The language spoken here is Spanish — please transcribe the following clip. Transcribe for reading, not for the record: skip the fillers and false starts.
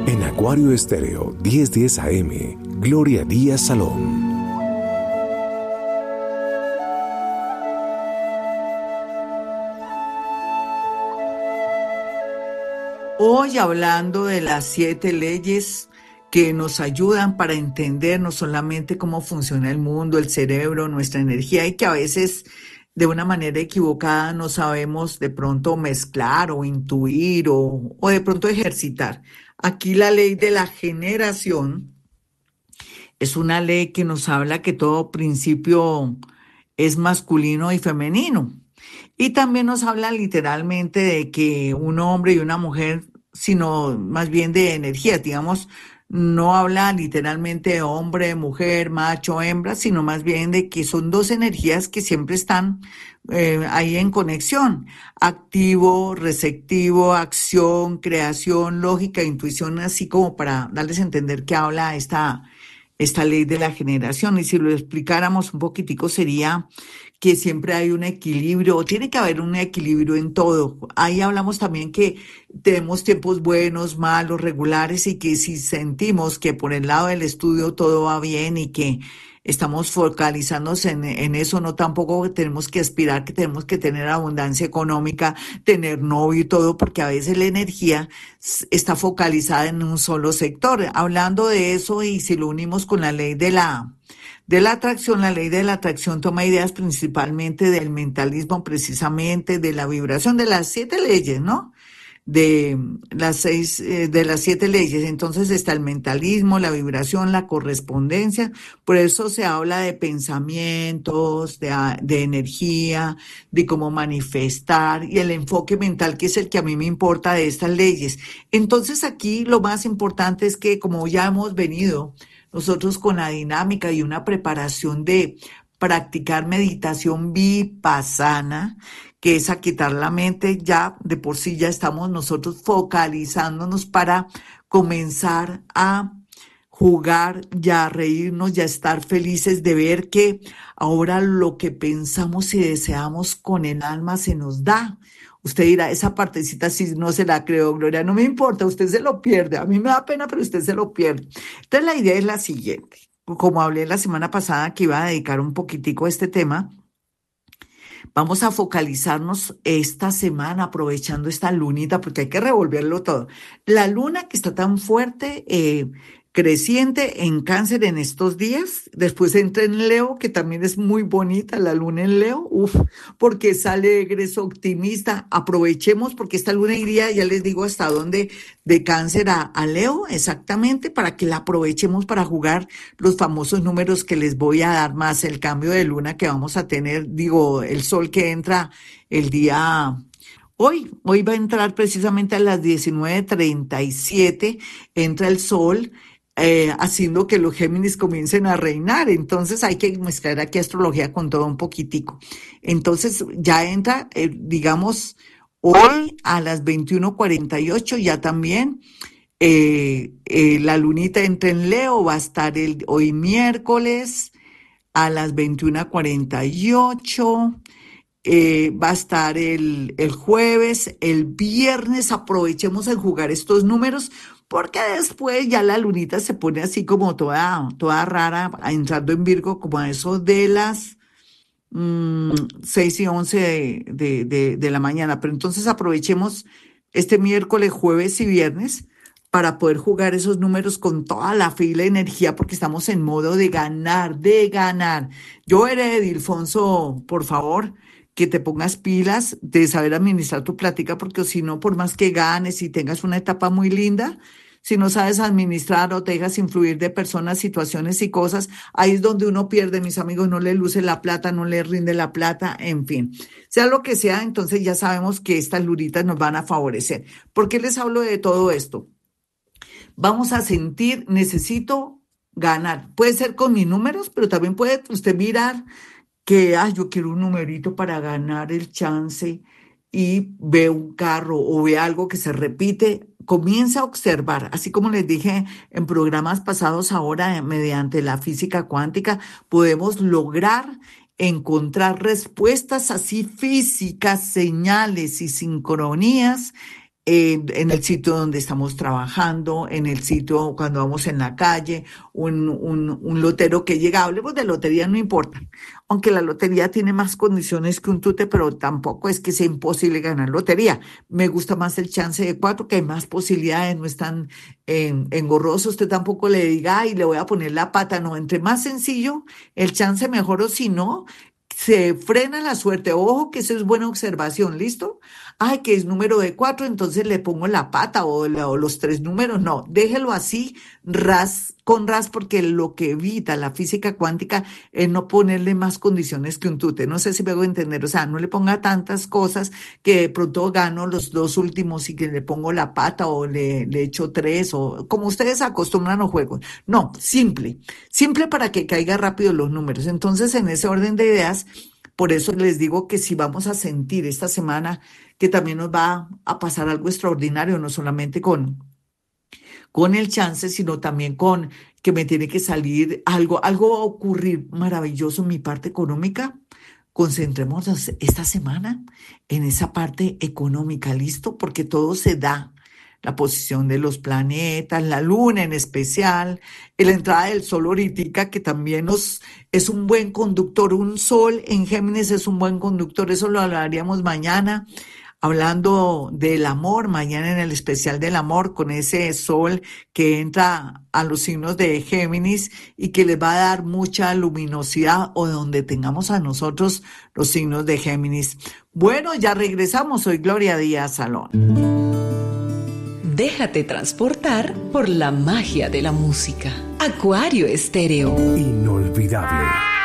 En Acuario Estéreo 1010 AM, Gloria Díaz Salón. Hoy hablando de las 7 leyes que nos ayudan para entender no solamente cómo funciona el mundo, el cerebro, nuestra energía, y que a veces de una manera equivocada no sabemos de pronto mezclar o intuir o de pronto ejercitar. Aquí la ley de la generación es una ley que nos habla que todo principio es masculino y femenino. Y también nos habla literalmente de que un hombre y una mujer, sino más bien de energías, digamos, no habla literalmente de hombre, mujer, macho, hembra, sino más bien de que son dos energías que siempre están ahí en conexión. Activo, receptivo, acción, creación, lógica, intuición, así como para darles a entender que habla esta ley de la generación. Y si lo explicáramos un poquitico sería que siempre hay un equilibrio, o tiene que haber un equilibrio en todo. Ahí hablamos también que tenemos tiempos buenos, malos, regulares, y que si sentimos que por el lado del estudio todo va bien y que estamos focalizándonos en eso, no tampoco tenemos que aspirar, que tenemos que tener abundancia económica, tener novio y todo, porque a veces la energía está focalizada en un solo sector. Hablando de eso, y si lo unimos con la ley de la atracción, la ley de la atracción toma ideas principalmente del mentalismo, precisamente de la vibración de las 7 leyes, ¿no? De de las 7 leyes. Entonces está el mentalismo, la vibración, la correspondencia. Por eso se habla de pensamientos, de energía, de cómo manifestar y el enfoque mental, que es el que a mí me importa de estas leyes. Entonces aquí lo más importante es que, como ya hemos venido nosotros con la dinámica y una preparación de practicar meditación vipassana, que es aquietar la mente, ya de por sí ya estamos nosotros focalizándonos para comenzar a jugar, ya a reírnos, ya a estar felices de ver que ahora lo que pensamos y deseamos con el alma se nos da. Usted dirá, esa partecita sí no se la creo, Gloria, no me importa, usted se lo pierde, a mí me da pena, pero usted se lo pierde. Entonces la idea es la siguiente, como hablé la semana pasada que iba a dedicar un poquitico a este tema, vamos a focalizarnos esta semana aprovechando esta lunita, porque hay que revolverlo todo. La luna que está tan fuerte, creciente en Cáncer en estos días, después entra en Leo, que también es muy bonita la luna en Leo, porque es alegre, es optimista. Aprovechemos porque esta luna iría, ya les digo hasta dónde, de Cáncer a Leo, exactamente, para que la aprovechemos para jugar los famosos números que les voy a dar, más el cambio de luna que vamos a tener, digo, el sol que entra el día. Hoy va a entrar precisamente a las 19:37, entra el sol, haciendo que los Géminis comiencen a reinar. Entonces hay que mezclar aquí astrología con todo un poquitico. Entonces ya entra, digamos, hoy a las 21:48 ya también. La lunita entra en Leo, va a estar hoy miércoles a las 21:48. Va a estar el jueves, el viernes, aprovechemos en jugar estos números, porque después ya la lunita se pone así como toda rara, entrando en Virgo, como a eso de las 6:11 de la mañana. Pero entonces aprovechemos este miércoles, jueves y viernes para poder jugar esos números con toda la fe y la energía, porque estamos en modo de ganar, de ganar. Yo, Edilfonso, por favor, que te pongas pilas de saber administrar tu plática, porque si no, por más que ganes y tengas una etapa muy linda, si no sabes administrar o te dejas influir de personas, situaciones y cosas, ahí es donde uno pierde, mis amigos, no le luce la plata, no le rinde la plata, en fin. Sea lo que sea, entonces ya sabemos que estas luritas nos van a favorecer. ¿Por qué les hablo de todo esto? Vamos a sentir, necesito ganar. Puede ser con mis números, pero también puede usted mirar que yo quiero un numerito para ganar el chance, y ve un carro o ve algo que se repite, comienza a observar, así como les dije en programas pasados. Ahora, mediante la física cuántica, podemos lograr encontrar respuestas así físicas, señales y sincronías en el sitio donde estamos trabajando, en el sitio cuando vamos en la calle, un lotero que llega, hablemos de lotería, no importa, aunque la lotería tiene más condiciones que un tute, pero tampoco es que sea imposible ganar lotería. Me gusta más el chance de cuatro, que hay más posibilidades, no es tan engorroso. Usted tampoco le diga, ay, le voy a poner la pata, no, entre más sencillo, el chance mejor, o si no, se frena la suerte. Ojo que eso es buena observación, ¿listo? Ay, que es número de cuatro, entonces le pongo la pata o los tres números. No, déjelo así, ras con ras, porque lo que evita la física cuántica es no ponerle más condiciones que un tute. No sé si me hago entender, o sea, no le ponga tantas cosas que de pronto gano los dos últimos y que le pongo la pata o le echo tres, o como ustedes acostumbran los juegos. No, simple, simple para que caiga rápido los números. Entonces, en ese orden de ideas, por eso les digo que si vamos a sentir esta semana que también nos va a pasar algo extraordinario, no solamente con el chance, sino también con que me tiene que salir algo va a ocurrir maravilloso en mi parte económica. Concentrémonos esta semana en esa parte económica, ¿listo? Porque todo se da. La posición de los planetas, la luna en especial, la entrada del sol ahorita, que también es un buen conductor. Un sol en Géminis es un buen conductor, eso lo hablaríamos mañana, hablando del amor, mañana en el especial del amor, con ese sol que entra a los signos de Géminis y que les va a dar mucha luminosidad, o donde tengamos a nosotros los signos de Géminis. Bueno, ya regresamos. Soy Gloria Díaz Salón. Déjate transportar por la magia de la música. Acuario Estéreo. Inolvidable.